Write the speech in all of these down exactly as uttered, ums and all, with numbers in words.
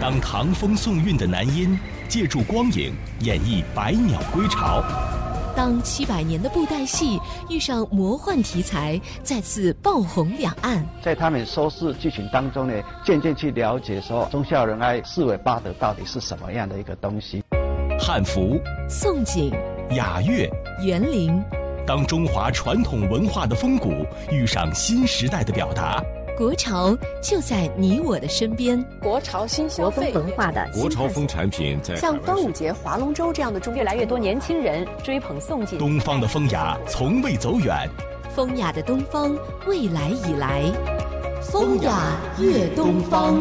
当唐风宋韵的男音借助光影演绎百鸟归巢， 当七百年的布袋戏遇上魔幻题材，再次爆红两岸。 在他们收视剧情当中呢，渐渐去了解说忠孝仁爱四维八德到底是什么样的一个东西。 汉服、 宋锦、 雅乐、 园林， 当中华传统文化的风骨遇上新时代的表达， 国潮就在你我的身边。 国潮新消费国风文化的国潮风产品在像端午节、划龙舟这样的中， 越来越多年轻人追捧宋锦。 东方的风雅从未走远， 风雅的东方未来已来，风雅悦东方。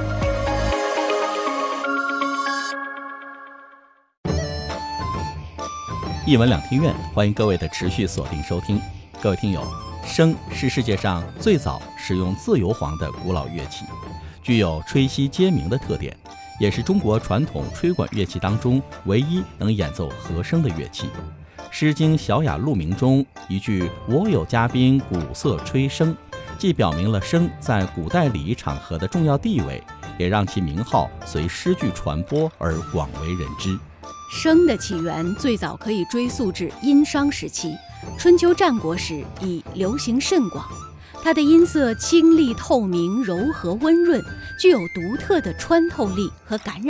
一文两厅院，欢迎各位的持续锁定收听。各位听友，笙是世界上最早使用自由簧的古老乐器，具有吹息皆鸣的特点，也是中国传统吹管乐器当中唯一能演奏和声的乐器。《诗经·小雅·鹿鸣》中一句“我有嘉宾，鼓瑟吹笙”，既表明了笙在古代礼仪场合的重要地位，也让其名号随诗句传播而广为人知。 笙的起源最早可以追溯至殷商时期，春秋战国时已流行甚广。它的音色清丽透明、柔和温润，具有独特的穿透力和感染